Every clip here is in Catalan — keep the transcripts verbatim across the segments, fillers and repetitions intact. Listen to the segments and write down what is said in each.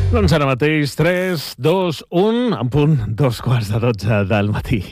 Doncs ara mateix, tres, dos, un, en punt, dos quarts de dotze del matí.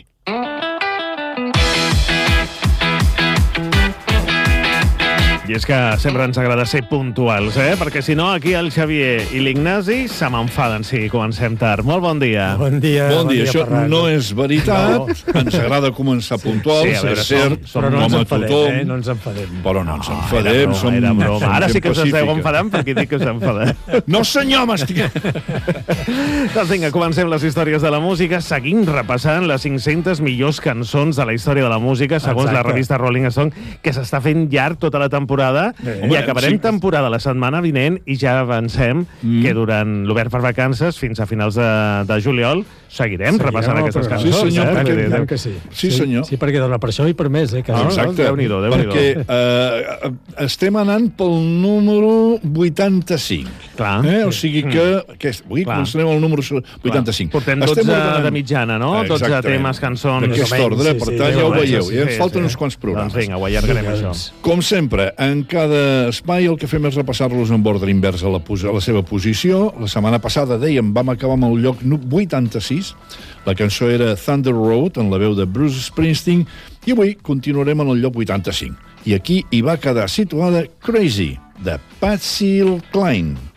I és que sempre ens agrada ser puntuals, eh? Perquè si no, aquí el Xavier i l'Ignasi se m'enfaden si comencem tard. Molt bon dia. Bon dia. Bon, bon dia. dia. Això Ferran. no és veritat. No. Ens agrada començar puntuals, sí, veure, és cert, som, som però no com ens a enfadem, tothom. Eh? No ens enfadem. Però no ens Oh, enfadem. era broma, som, era broma. som Ara sí que us esteu pacífica. enfadant perquè dic que us enfadem. No, senyor, m'estic... Doncs vinga, comencem les històries de la música. Seguim repassant les cinc-centes millors cançons de la història de la música, segons Exacte. la revista Rolling Stone, que s'està fent llarg tota la temporada. Eh. I Home, acabarem sí. temporada la setmana vinent i ja avancem Mm. que durant l'obert per vacances fins a finals de, de juliol seguirem Seguirem repassant el aquestes programa. cançons. Sí, senyor, eh? perquè- Vull dir, Tant que sí. Sí, senyor. Sí, perquè dona per això i per més, eh? Que Ah, no? Exacte, Déu-n'hi-do, Déu-n'hi-do. perquè eh, estem anant pel número vuitanta-cinc. Clar. Eh? O sigui que... que avui Clar. començarem el número vuitanta-cinc. Portem Estem dotze ordenant- de mitjana, no? dotze Exactament. temes, cançons... D'aquest Més o menys, ordre, sí, per sí, tant, més ja o ho menys, veieu. sí, Ja ens sí, falten sí. uns quants programes. Doncs vinga, ho allargarem, Sí, això. doncs. Com sempre, en cada espai el que fem és repassar-los en ordre invers a la, a la seva posició. La setmana passada, dèiem, vam acabar amb el lloc vuitanta-sis. La cançó era Thunder Road, en la veu de Bruce Springsteen, i avui continuarem en el lloc vuitanta-cinc. I aquí hi va quedar situada Crazy, de Patsy Cline.